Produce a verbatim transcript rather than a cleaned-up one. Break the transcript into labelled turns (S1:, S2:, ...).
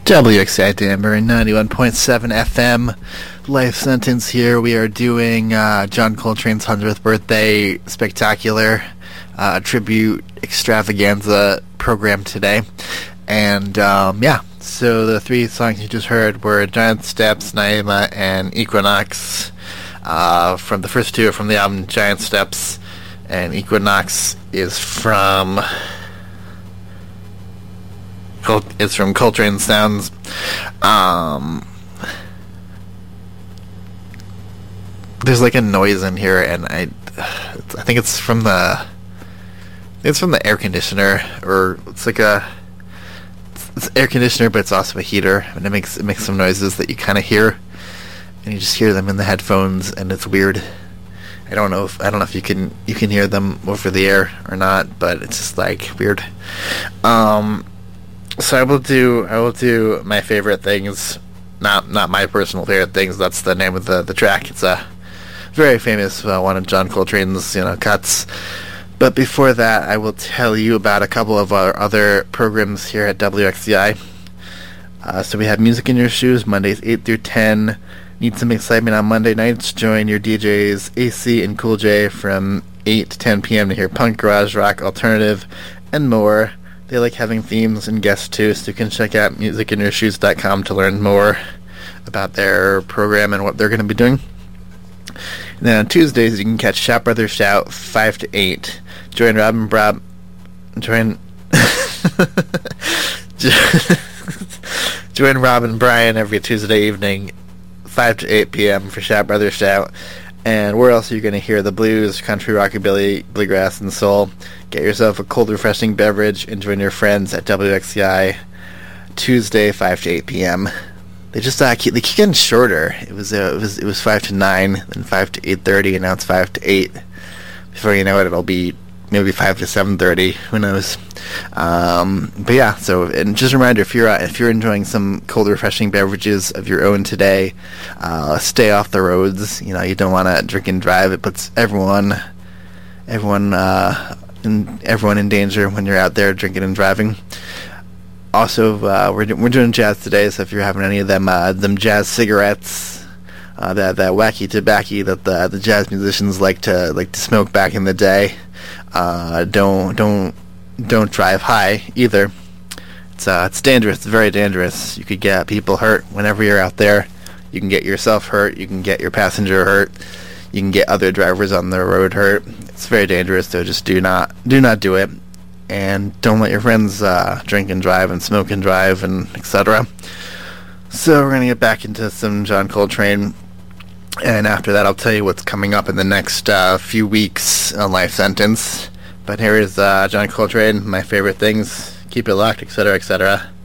S1: W X I Danbury, ninety-one point seven F M. Life Sentence here. We are doing uh, John Coltrane's hundredth birthday spectacular uh, tribute extravaganza program today. And, um, yeah, so the three songs you just heard were Giant Steps, Naima, and Equinox. Uh, from the first two are from the album Giant Steps, and Equinox is from... It's from Coltrane Sounds. Um, there's like a noise in here, and I, I think it's from the, it's from the air conditioner, or it's like a, it's, it's air conditioner, but it's also a heater, and it makes it makes some noises that you kind of hear, and you just hear them in the headphones, and it's weird. I don't know if I don't know if you can you can hear them over the air or not, but it's just like weird. Um. So I will do I will do my favorite things, not not my personal favorite things. That's the name of the, the track. It's a very famous uh, one of John Coltrane's you know cuts. But before that, I will tell you about a couple of our other programs here at W X C I. Uh, so we have Music in Your Shoes Mondays eight through ten. Need some excitement on Monday nights? Join your D Js A C and Cool J from eight to ten p.m. to hear punk, garage rock, alternative, and more. They like having themes and guests too, so you can check out music in your shoes dot com to learn more about their program and what they're going to be doing. And then on Tuesdays, you can catch Shout Brothers Shout five to eight. Join Rob and Rob. Join. Join Rob and Brian every Tuesday evening, five to eight p.m. for Shout Brothers Shout. And where else are you going to hear the blues, country, rockabilly, bluegrass, and soul? Get yourself a cold, refreshing beverage and join your friends at W X C I Tuesday, five to eight p.m. They just uh, keep, they keep getting shorter. It was uh, it was it was five to nine, then five to eight thirty, and now it's five to eight. Before you know it, it'll be maybe five to seven thirty. Who knows? Um, but yeah. So, and just a reminder: if you're uh, if you're enjoying some cold, refreshing beverages of your own today, uh, stay off the roads. You know, you don't want to drink and drive. It puts everyone, everyone, uh, in, everyone in danger when you're out there drinking and driving. Also, uh, we're we're doing jazz today, so if you're having any of them uh, them jazz cigarettes, uh, that that wacky tobacco that the the jazz musicians like to like to smoke back in the day, uh, don't don't. Don't drive high either. It's uh, it's dangerous. It's very dangerous. You could get people hurt whenever you're out there. You can get yourself hurt. You can get your passenger hurt. You can get other drivers on the road hurt. It's very dangerous. So just do not do not do it, and don't let your friends uh, drink and drive and smoke and drive and et cetera. So we're gonna get back into some John Coltrane, and after that, I'll tell you what's coming up in the next uh, few weeks on Life Sentence. But here is uh, John Coltrane, my favorite things, keep it locked, et cetera, et cetera.